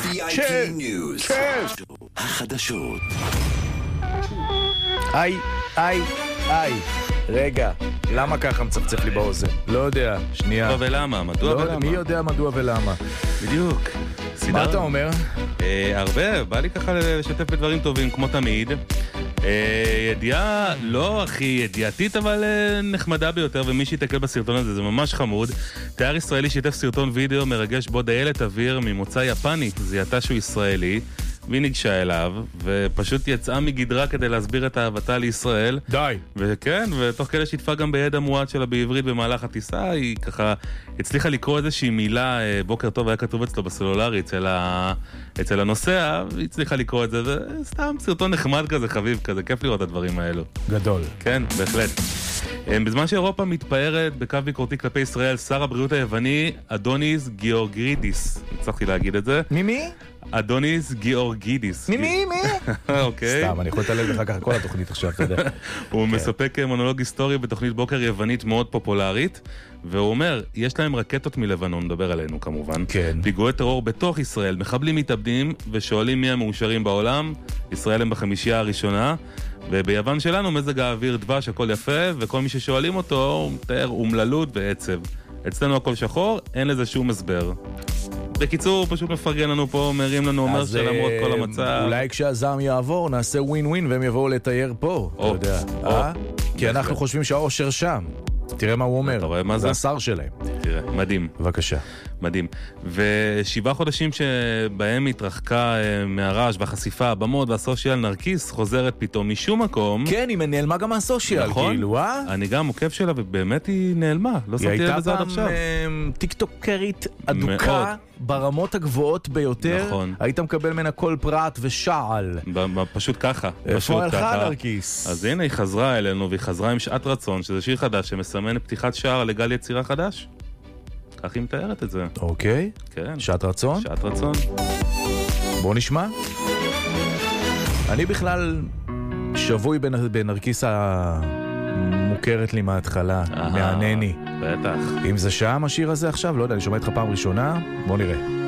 VIP News. החדשות. רגע, למה ככה מצפצף לי באוזן? לא יודע, שנייה. מדוע ולמה? מדוע ולמה? מי יודע מדוע ולמה? בדיוק. מה אתה אומר? הרבה, בא לי ככה לשתף בדברים טובים, כמו תמיד. ידיעה לא הכי ידיעתית, אבל נחמדה ביותר, ומי שיתקל בסרטון הזה, זה ממש חמוד. תיאר ישראלי שיתף סרטון וידאו מרגש בו דיילת אוויר ממוצא יפני, זיהתה שהוא ישראלי, והיא ניגשה אליו, ופשוט יצאה מגדרה כדי להסביר את אהבתה לישראל. די. וכן, ותוך כדי שיתפה גם בידע מועט שלה בעברית במהלך הטיסה, היא ככה הצליחה לקרוא איזושהי מילה, בוקר טוב היה כתוב אצלו בסלולרי, אצל הנוסע, היא הצליחה לקרוא את זה, וסתם סרטון נחמד כזה, חביב כזה, כיף לראות את הדברים האלו. גדול. כן, בהחלט. בזמן שאירופה מתפארת בקו ביקורתי כלפי ישראל, שר הבריאות היווני, אדוניס גיאורגרידיס. הצלחתי להגיד את זה. ממי? אדוניס גיאורגרידיס. מי? אוקיי. סתם, אני יכול לתלב לך ככה כל התוכנית עכשיו, אתה יודע. הוא מספק מונולוג היסטורי בתוכנית בוקר יוונית מאוד פופולרית, והוא אומר, יש להם רקטות מלבנון, נדבר עלינו כמובן. כן. פיגועי טרור בתוך ישראל, מחבלים מתאבדים ושואלים מי המאושרים בעולם. ישראל הם בחמישייה הראשונה. וביוון שלנו מזג האוויר דבש, הכל יפה, וכל מי ששואלים אותו הוא מתאר אומללות ועצב. אצלנו הכל שחור, אין לזה שום הסבר. בקיצור, הוא פשוט מפרגן לנו פה, מרים לנו, אומר שלמרות כל המצב. אולי כשהזעם יעבור נעשה ווין ווין והם יבואו לתייר פה, אתה יודע. כי אנחנו חושבים שהאושר שם. תראה מה הוא אומר. אתה רואה מה זה? זה השר שלהם. תראה, מדהים. בבקשה. מדהים. ו7 חודשים שבהם התרחקה מהרעש והחשיפה, הבמות והסושיאל, נרקיס חוזרת פתאום משום מקום. כן, היא נעלמה גם מהסושיאל, כאילו, אני גם עוקב שלה, ובאמת היא נעלמה. לא שמתי לב בזה עד עכשיו. היא הייתה פעם טיקטוקרית אדוקה ברמות הגבוהות ביותר. נכון. היית מקבל ממנה כל פרט ושעל. פשוט ככה. איפה הלכה נרקיס? אז הנה היא חזרה אלינו, והיא חזרה עם שעת רצון, שזה שיר חדש שמסמן פתיחת שער לגל יצירה חדש. כך היא מתארת את זה. אוקיי. כן. שעת רצון? שעת רצון. בוא נשמע. אני בכלל שבוי בנרקיס המוכרת לי מההתחלה. מענני. בטח. אם זה שם השיר הזה עכשיו, לא יודע, אני שומע איתך פעם ראשונה. בוא נראה.